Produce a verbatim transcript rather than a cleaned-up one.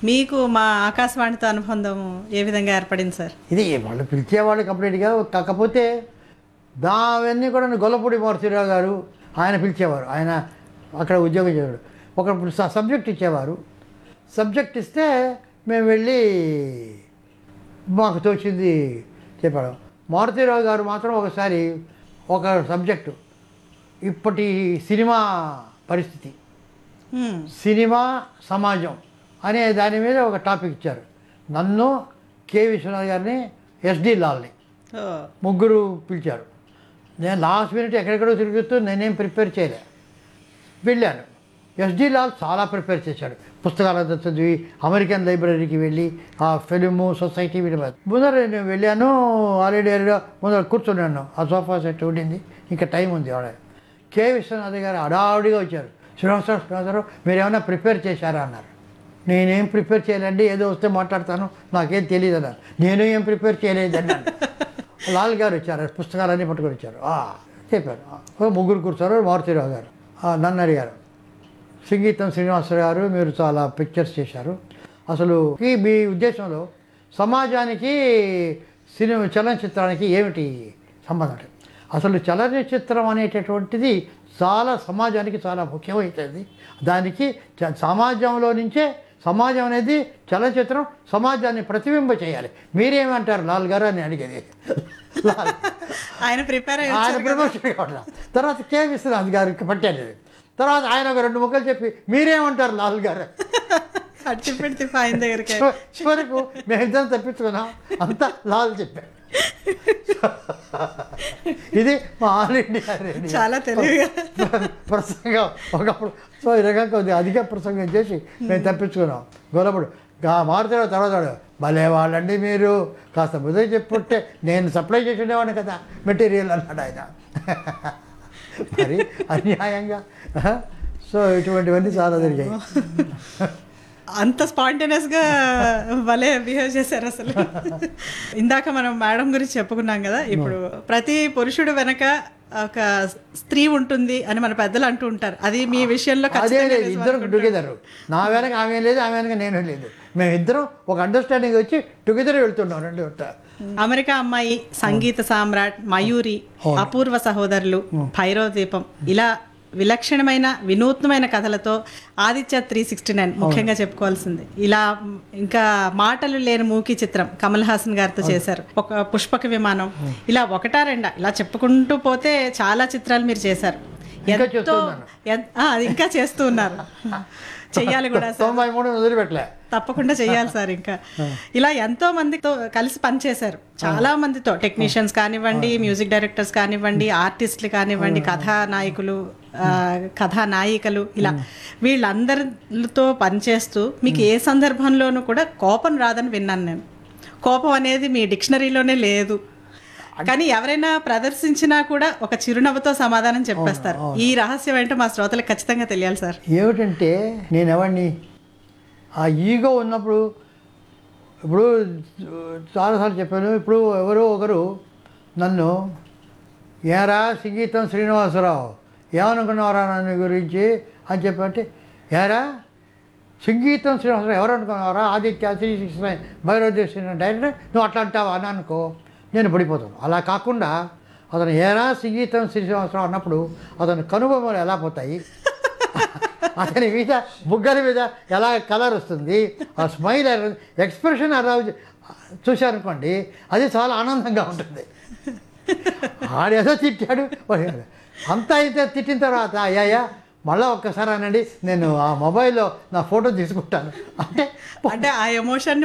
మీకు మా ఆకాశవాణితో అనుబంధం ఏ విధంగా ఏర్పడింది సార్? ఇది వాళ్ళు పిలిచేవాళ్ళు కంప్లీట్గా. కాకపోతే దా అవన్నీ కూడా గొల్లపూడి మారుతిరావు గారు ఆయన పిలిచేవారు. ఆయన అక్కడ ఉద్యోగం చేసేవాడు. ఒక సబ్జెక్ట్ ఇచ్చేవారు. సబ్జెక్ట్ ఇస్తే మేము వెళ్ళి మాకు తోచింది చెప్పాడు. మారుతిరావు గారు మాత్రం ఒకసారి ఒక సబ్జెక్టు ఇప్పటి సినిమా పరిస్థితి, సినిమా సమాజం అనే దాని మీద ఒక టాపిక్ ఇచ్చారు. నన్ను, కె విశ్వనాథ్ గారిని, ఎస్డి లాల్ని ముగ్గురు పిలిచారు. నేను లాస్ట్ మినిట్ ఎక్కడెక్కడో తిరుగుతూ నేనేం ప్రిపేర్ చేయలే, వెళ్ళాను. ఎస్డి లాల్ చాలా ప్రిపేర్ చేశాడు. పుస్తకాలంతా చదివి అమెరికన్ లైబ్రరీకి వెళ్ళి ఆ ఫిలిము సొసైటీ వీళ్ళ ముందర నేను వెళ్ళాను. ఆల్రెడీ ముందర కూర్చున్నాను. ఆ సోఫా సెట్ ఉండింది. ఇంకా టైం ఉంది. ఆడ కె విశ్వనాథ్ గారు హడావుడిగా వచ్చారు. శ్రీనివాసరావు శ్రీనివాసరావు మీరు ఏమైనా ప్రిపేర్ చేశారా అన్నారు. నేనేం ప్రిపేర్ చేయలేండి, ఏదో వస్తే మాట్లాడతాను, నాకేం తెలియదు అన్నారు. నేను ఏం ప్రిపేర్ చేయలేదండి అన్నాను. లాల్ గారు వచ్చారు, పుస్తకాలన్నీ పట్టుకొని వచ్చారు. చెప్పారు. ముగ్గురు కూర్చోరు. మారుతిరావు గారు నన్ను అడిగారు, సంగీతం శ్రీనివాసరావు గారు మీరు చాలా పిక్చర్స్ చేశారు, అసలు ఈ మీ ఉద్దేశంలో సమాజానికి సినిమా చలనచిత్రానికి ఏమిటి సంబంధం? అసలు చలనచిత్రం అనేటటువంటిది చాలా సమాజానికి చాలా ముఖ్యమైనది. దానికి సమాజంలో నుంచే సమాజం అనేది చలనచిత్రం సమాజాన్ని ప్రతిబింబ చేయాలి. మీరేమంటారు లాల్ గారు అని అడిగేది. లాల్ ఆయన ప్రిపేర్ ఆయన ప్రమోషన్ కావట్లా. తర్వాత కె విశ్వనాథ్ గారికి పట్టాను. తర్వాత ఆయన ఒక రెండు ముక్కలు చెప్పి మీరేమంటారు లాల్ గారు ఆయన దగ్గరికి చివరకు మేమిద్దరం తప్పించుకున్నాం. అంతా లాల్ చెప్పారు. ఇది మా ఆల్ ఇండియా రేడియో చాలా తెలివిగా ప్రసంగం ఒకప్పుడు. సో ఈ రకంగా కొద్దిగా అధిక ప్రసంగం చేసి మేము తప్పించుకున్నాం. గొల్లపుడు మారుతాడు. తర్వాత భలే వాళ్ళండి మీరు, కాస్త బుద్ధి చెప్పుంటే నేను సప్లై చేసి ఉండేవాడిని కదా మెటీరియల్ అన్నాడు ఆయన. మరి అన్యాయంగా. సో ఇటువంటివన్నీ చాలా జరిగాయి. అంత స్పాంటేనియస్గా భలే బిహేవ్ చేశారు అసలు. ఇందాక మనం మేడం గురించి చెప్పుకున్నాం కదా, ఇప్పుడు ప్రతి పురుషుడు వెనక ఒక స్త్రీ ఉంటుంది అని మన పెద్దలు అంటూ ఉంటారు. అది మీ విషయంలో అదే లేదు. ఇద్దరు టుగెదర్. నా వెనక ఆమె లేదు, ఆమె వెనక నేను లేదు. మేమిద్దరం ఒక అండర్స్టాండింగ్ వచ్చి టుగెదర్ వెళ్తున్నాం. రెండు అమెరికా అమ్మాయి, సంగీత సామ్రాట్, మయూరి, అపూర్వ సహోదరులు, భైరవ దీపం, ఇలా విలక్షణమైన వినూత్నమైన కథలతో ఆదిత్య త్రీ సిక్స్టీ నైన్ ముఖ్యంగా చెప్పుకోవాల్సింది. ఇలా ఇంకా మాటలు లేని మూకీ చిత్రం కమల్ హాసన్ గారితో చేశారు. ఒక పుష్పక విమానం, ఇలా ఒకటా రెండా ఇలా చెప్పుకుంటూ పోతే చాలా చిత్రాలు మీరు చేశారు. ఎంతో అది ఇంకా చేస్తూ ఉన్నారు, చెయ్యాలి కూడా. తొంభై మూడు వదిలిపెట్టలే, తప్పకుండా చెయ్యాలి సార్. ఇంకా ఇలా ఎంతో మందితో కలిసి పనిచేశారు. చాలా మందితో టెక్నీషియన్స్ కానివ్వండి, మ్యూజిక్ డైరెక్టర్స్ కానివ్వండి, ఆర్టిస్టులు కానివ్వండి, కథానాయకులు, కథానాయికలు, ఇలా వీళ్ళందరితో పనిచేస్తూ మీకు ఏ సందర్భంలోనూ కూడా కోపం రాదని విన్నాను నేను. కోపం అనేది మీ డిక్షనరీలోనే లేదు, కానీ ఎవరైనా ప్రదర్శించినా కూడా ఒక చిరునవ్వుతో సమాధానం చెప్పేస్తారు. ఈ రహస్యం ఏంటో మా శ్రోతలకు ఖచ్చితంగా తెలియాలి సార్. ఏమిటంటే నేను ఎవరిని ఆ ఈగో ఉన్నప్పుడు, ఇప్పుడు చాలాసార్లు చెప్పాను. ఇప్పుడు ఎవరో ఒకరు నన్ను ఏరా సంగీతం శ్రీనివాసరావు ఏమనుకున్నారా నన్ను గురించి అని చెప్పంటే, ఏరా సంగీతం శ్రీనివాసరావు ఎవరు అనుకున్నారా, Aditya three six nine భైరవదేశ director నువ్వు అట్లా అంటావా అని అనుకో, నేను పడిపోతాను. అలా కాకుండా అతను ఏరా సంగీతం శ్రీనివాసరావు అన్నప్పుడు అతని కనుబొమ్మలు ఎలా పోతాయి, అతని మీద బుగ్గల మీద ఎలా కలర్ వస్తుంది, ఆ స్మైల్ ఎక్స్ప్రెషన్ అలా చూశారనుకోండి, అది చాలా ఆనందంగా ఉంటుంది. ఆడేదో తిట్టాడు అంతా అయితే తిట్టిన తర్వాత అయ్యాయా మళ్ళీ ఒక్కసారి అనండి నేను ఆ మొబైల్లో నా ఫోటో తీసుకుంటాను అంటే అంటే ఆ ఎమోషన్